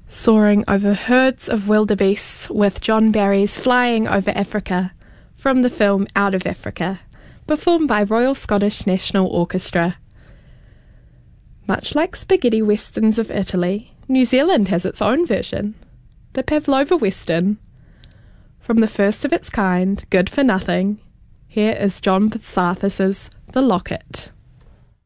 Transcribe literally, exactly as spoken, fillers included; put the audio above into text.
Soaring over herds of wildebeests with John Barry's Flying Over Africa, from the film Out of Africa, performed by Royal Scottish National Orchestra. Much like spaghetti westerns of Italy, New Zealand has its own version, the Pavlova Western. From the first of its kind, Good for Nothing, here is John Passathis' The Locket.